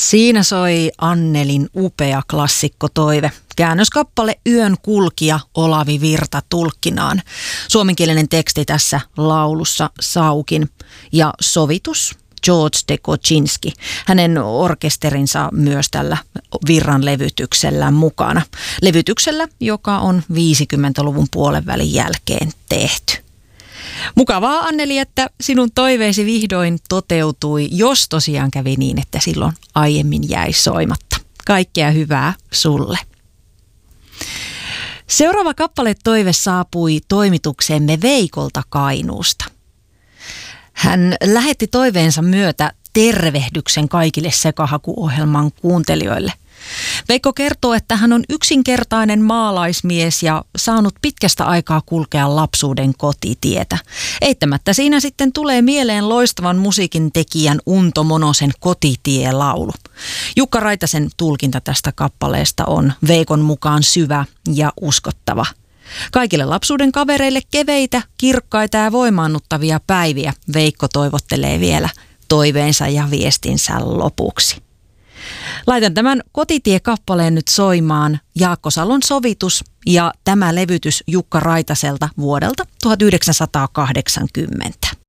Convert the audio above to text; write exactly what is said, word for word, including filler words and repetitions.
Siinä soi Annelin upea klassikkotoive. Käännöskappale Yön kulkija Olavi Virta tulkkinaan. Suomenkielinen teksti tässä laulussa Saukin ja sovitus George de Kocinski. Hänen orkesterinsa myös tällä Virran levytyksellä mukana. Levytyksellä, joka on viisikymmentäluvun puolen välin jälkeen tehty. Mukavaa, Anneli, että sinun toiveesi vihdoin toteutui, jos tosiaan kävi niin, että silloin aiemmin jäi soimatta. Kaikkea hyvää sulle. Seuraava kappaletoive saapui toimitukseemme Veikolta Kainuusta. Hän lähetti toiveensa myötä tervehdyksen kaikille Sekahaku-ohjelman kuuntelijoille. Veikko kertoo, että hän on yksinkertainen maalaismies ja saanut pitkästä aikaa kulkea lapsuuden kotitietä. Eittämättä siinä sitten tulee mieleen loistavan musiikin tekijän Unto Monosen Kotitie-laulu. Jukka Raitasen tulkinta tästä kappaleesta on Veikon mukaan syvä ja uskottava. Kaikille lapsuuden kavereille keveitä, kirkkaita ja voimaannuttavia päiviä Veikko toivottelee vielä toiveensa ja viestinsä lopuksi. Laitan tämän Kotitie-kappaleen nyt soimaan. Jaakko Salon sovitus ja tämä levytys Jukka Raitaselta vuodelta tuhatyhdeksänsataakahdeksankymmentä.